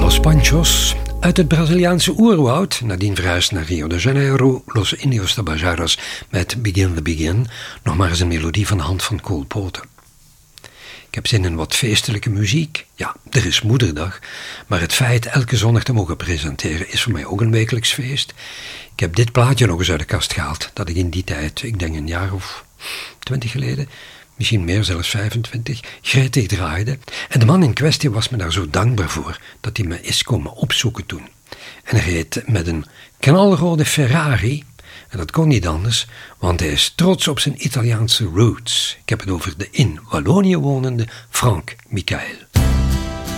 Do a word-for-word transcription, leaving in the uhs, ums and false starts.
Los Panchos uit het Braziliaanse oerwoud, nadien verhuisd naar Rio de Janeiro, Los Indios Tabajaras met Begin the Begin, nog maar eens een melodie van de hand van Cole Porter. Ik heb zin in wat feestelijke muziek. Ja, er is moederdag, maar het feit elke zondag te mogen presenteren is voor mij ook een wekelijks feest. Ik heb dit plaatje nog eens uit de kast gehaald, dat ik in die tijd, ik denk een jaar of twintig geleden, misschien meer, zelfs vijfentwintig, gretig draaide. En de man in kwestie was me daar zo dankbaar voor, dat hij me is komen opzoeken toen. En hij reed met een knalrode Ferrari, en dat kon niet anders, want hij is trots op zijn Italiaanse roots. Ik heb het over de in Wallonië wonende Frank Michael.